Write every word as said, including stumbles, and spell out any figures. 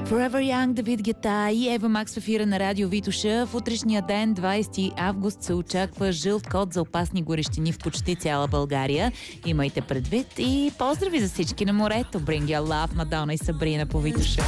Forever Young, Давид Гета и Ева Макс в ефира на Радио Витоша. В утрешния ден, двадесети август, се очаква жълт код за опасни горещини в почти цяла България. Имайте предвид и поздрави за всички на морето. Bring your love, Мадона и Сабрина по Витоша.